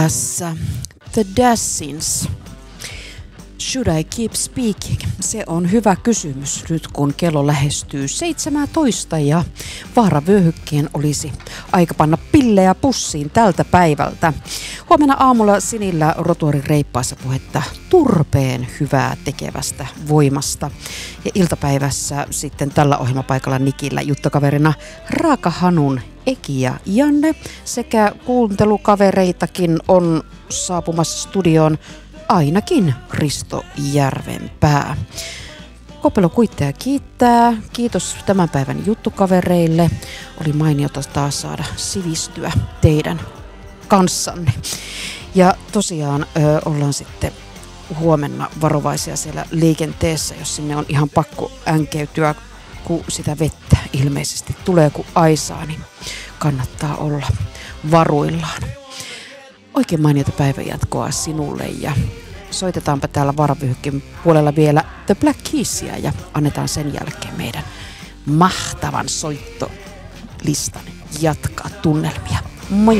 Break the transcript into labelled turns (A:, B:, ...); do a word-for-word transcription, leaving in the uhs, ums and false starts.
A: Tässä The Dashins. Should I keep speaking? Se on hyvä kysymys nyt kun kello lähestyy seitsemäntoista ja vaaravyöhykkeen olisi aika panna pillejä pussiin tältä päivältä. Huomenna aamulla Sinillä rotuarin reippaassa puhetta turpeen hyvää tekevästä voimasta. Ja iltapäivässä sitten tällä ohjelmapaikalla Nikillä juttukaverina Raakahanun Eki ja Janne sekä kuuntelukavereitakin on saapumassa studioon ainakin Risto Järvenpää. Kopelo kuitteja kiittää. Kiitos tämän päivän juttukavereille. Oli mainiota taas saada sivistyä teidän kanssanne. Ja tosiaan ö, ollaan sitten huomenna varovaisia siellä liikenteessä, jos sinne on ihan pakko änkeytyä, kun sitä vettä ilmeisesti tulee kun aisaa, niin kannattaa olla varuillaan. Oikein mainiota päivänjatkoa sinulle ja soitetaanpa täällä vaaravyöhykkeen puolella vielä The Black Keysia ja annetaan sen jälkeen meidän mahtavan soittolistan jatkaa tunnelmia. Moi!